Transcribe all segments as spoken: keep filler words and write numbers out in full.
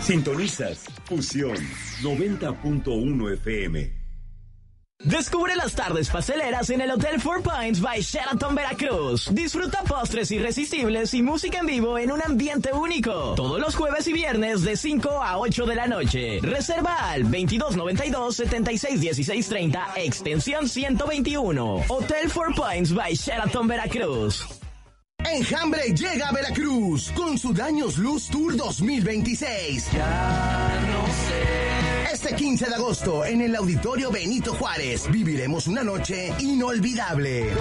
Sintonizas Fusión noventa punto uno F M. Descubre las tardes pasteleras en el Hotel Four Points by Sheraton Veracruz. Disfruta postres irresistibles y música en vivo en un ambiente único. Todos los jueves y viernes de cinco a ocho de la noche. Reserva al veintidós noventa y dos, setenta y seis dieciséis treinta, extensión ciento veintiuno. Hotel Four Points by Sheraton Veracruz. Enjambre llega a Veracruz con su Daños Luz Tour dos mil veintiséis. Ya no sé. Este quince de agosto en el Auditorio Benito Juárez viviremos una noche inolvidable.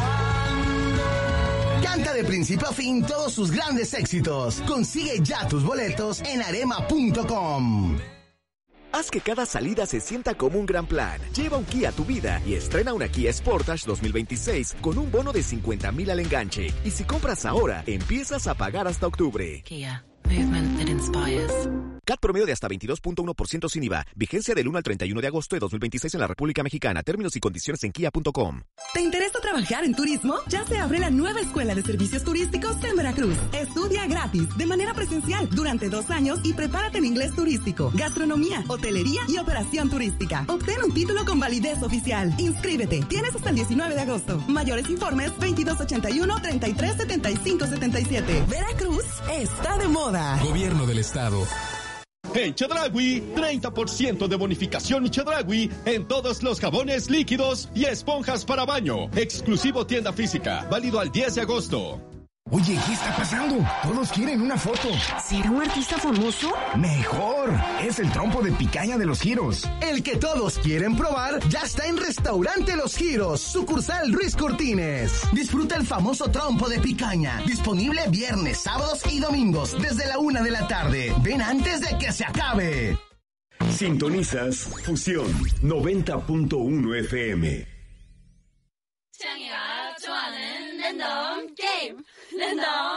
Canta de principio a fin todos sus grandes éxitos. Consigue ya tus boletos en arema punto com. Haz que cada salida se sienta como un gran plan. Lleva un Kia a tu vida y estrena una Kia Sportage dos mil veintiséis con un bono de cincuenta mil al enganche. Y si compras ahora, empiezas a pagar hasta octubre. Kia. Movement that inspires. C A T promedio de hasta veintidós punto uno por ciento sin I V A. Vigencia del uno al treinta y uno de agosto de dos mil veintiséis en la República Mexicana. Términos y condiciones en kia punto com. ¿Te interesa trabajar en turismo? Ya se abre la nueva Escuela de Servicios Turísticos en Veracruz. Estudia gratis, de manera presencial, durante dos años y prepárate en inglés turístico, gastronomía, hotelería y operación turística. Obtén un título con validez oficial. Inscríbete. Tienes hasta el diecinueve de agosto. Mayores informes veintidós ochenta y uno, treinta y tres setenta y cinco setenta y siete. Veracruz está de moda. Gobierno del Estado. En Chedraui, treinta por ciento de bonificación Chedraui en todos los jabones líquidos y esponjas para baño. Exclusivo tienda física, válido al diez de agosto. Oye, ¿qué está pasando? Todos quieren una foto. ¿Será un artista famoso? Mejor, es el trompo de picaña de Los Giros. El que todos quieren probar ya está en Restaurante Los Giros, sucursal Ruiz Cortines. Disfruta el famoso trompo de picaña, disponible viernes, sábados y domingos desde la una de la tarde. Ven antes de que se acabe. Sintonizas Fusión noventa punto uno F M. 창이가 좋아하는 랜덤 게임 랜덤